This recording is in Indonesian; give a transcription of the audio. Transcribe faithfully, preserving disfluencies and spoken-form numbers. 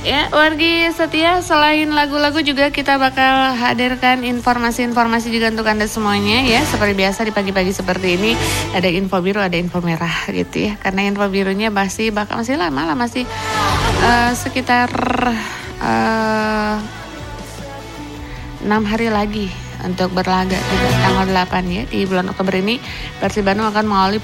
Ya, wargi setia, selain lagu-lagu juga kita bakal hadirkan informasi-informasi juga untuk Anda semuanya ya. Seperti biasa di pagi-pagi seperti ini ada info biru, ada info merah gitu ya. Karena info birunya masih bakal masih lama lah, masih uh, sekitar uh, enam hari lagi untuk berlaga di tanggal delapan ya. Di bulan Oktober ini Persib Bandung akan mengawali